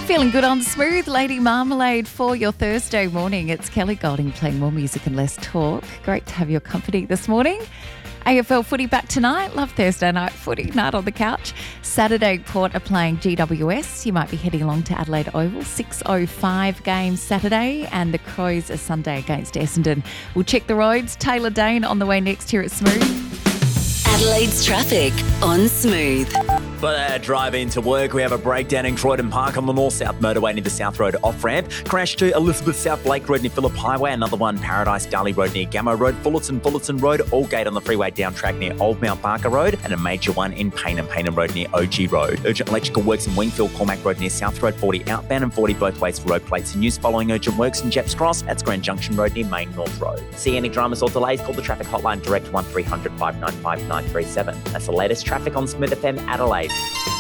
Feeling good on Smooth, Lady Marmalade for your Thursday morning. It's Kelly Golding playing more music and less talk. Great to have your company this morning. AFL footy back tonight. Love Thursday night footy, night on the couch. Saturday, Port are playing GWS. You might be heading along to Adelaide Oval. 6:05 game Saturday, and the Crows are Sunday against Essendon. We'll check the roads. Taylor Dane on the way next here at Smooth. Adelaide's traffic on Smooth. For that drive into work, we have a breakdown in Croydon Park on the North-South motorway near the South Road off-ramp. Crash to Elizabeth South Blake Road near Phillip Highway. Another one, Paradise Darley Road near Gammo Road. Fullerton Road, Aldgate on the freeway down track near Old Mount Barker Road. And a major one in Paynham Road near OG Road. Urgent electrical works in Wingfield, Cormac Road near South Road 40 outbound and 40 both ways for road plates in use. Following urgent works in Jeps Cross, that's Grand Junction Road near Main North Road. See any dramas or delays, call the traffic hotline direct 1300 595 937. That's the latest traffic on Smooth FM Adelaide.